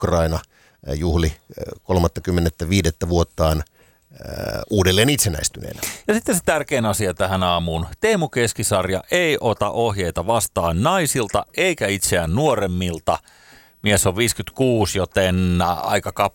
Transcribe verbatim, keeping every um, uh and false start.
Ukraina juhli kolmaskymmenesviides vuottaan uudelleen itsenäistyneenä. Ja sitten se tärkein asia tähän aamuun. Teemu Keskisarja ei ota ohjeita vastaan naisilta eikä itseään nuoremmilta. Mies on viisikymmentäkuusi, joten aika